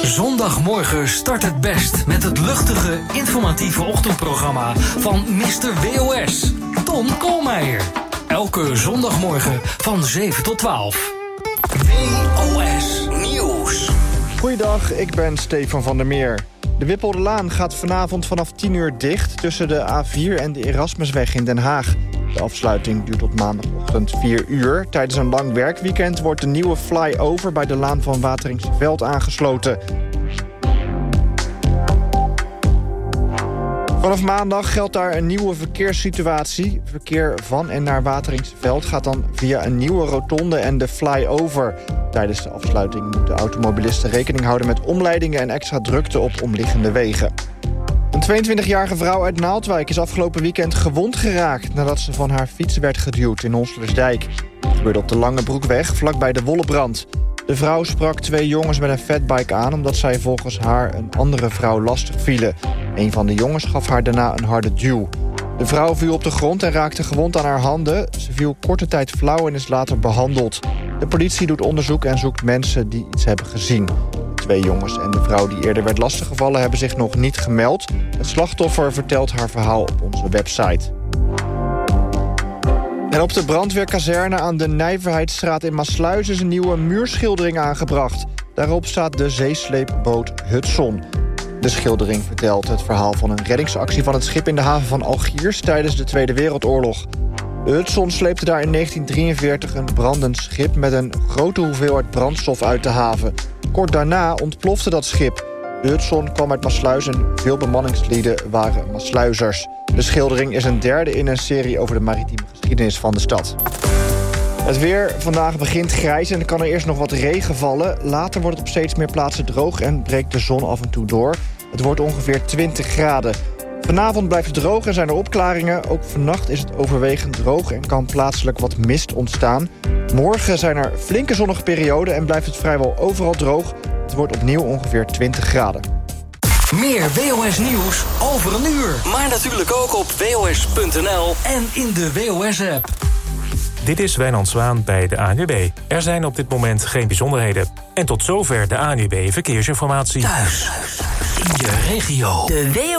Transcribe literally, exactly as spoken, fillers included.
Zondagmorgen start het best met het luchtige, informatieve ochtendprogramma van mister W O S, Tom Koolmeijer. Elke zondagmorgen van zeven tot twaalf. W O S Nieuws. Goeiedag, ik ben Stefan van der Meer. De Wippolderlaan gaat vanavond vanaf tien uur dicht tussen de A vier en de Erasmusweg in Den Haag. De afsluiting duurt tot maandagochtend vier uur. Tijdens een lang werkweekend wordt de nieuwe flyover bij de Laan van Wateringsveld aangesloten. Vanaf maandag geldt daar een nieuwe verkeerssituatie. Verkeer van en naar Wateringsveld gaat dan via een nieuwe rotonde en de flyover. Tijdens de afsluiting moeten automobilisten rekening houden met omleidingen en extra drukte op omliggende wegen. Een tweeëntwintigjarige vrouw uit Naaldwijk is afgelopen weekend gewond geraakt nadat ze van haar fiets werd geduwd in Honselersdijk. Het gebeurde op de Lange Broekweg, vlakbij de Wollebrand. De vrouw sprak twee jongens met een fatbike aan omdat zij volgens haar een andere vrouw lastig vielen. Een van de jongens gaf haar daarna een harde duw. De vrouw viel op de grond en raakte gewond aan haar handen. Ze viel korte tijd flauw en is later behandeld. De politie doet onderzoek en zoekt mensen die iets hebben gezien. De twee jongens en de vrouw die eerder werd lastiggevallen hebben zich nog niet gemeld. Het slachtoffer vertelt haar verhaal op onze website. En op de brandweerkazerne aan de Nijverheidsstraat in Maassluis is een nieuwe muurschildering aangebracht. Daarop staat de zeesleepboot Hudson. De schildering vertelt het verhaal van een reddingsactie van het schip in de haven van Algiers tijdens de Tweede Wereldoorlog. De Hudson sleepte daar in negentien drieënveertig een brandend schip met een grote hoeveelheid brandstof uit de haven. Kort daarna ontplofte dat schip. De Hudson kwam uit Maassluis en veel bemanningslieden waren Maassluizers. De schildering is een derde in een serie over de maritieme geschiedenis van de stad. Het weer. Vandaag begint grijs en er kan er eerst nog wat regen vallen. Later wordt het op steeds meer plaatsen droog en breekt de zon af en toe door. Het wordt ongeveer twintig graden. Vanavond blijft het droog en zijn er opklaringen. Ook vannacht is het overwegend droog en kan plaatselijk wat mist ontstaan. Morgen zijn er flinke zonnige perioden en blijft het vrijwel overal droog. Het wordt opnieuw ongeveer twintig graden. Meer W O S Nieuws over een uur. Maar natuurlijk ook op W O S punt N L en in de W O S-app. Dit is Wijnand Zwaan bij de A N W B. Er zijn op dit moment geen bijzonderheden. En tot zover de A N W B Verkeersinformatie. Thuis, in je regio. De W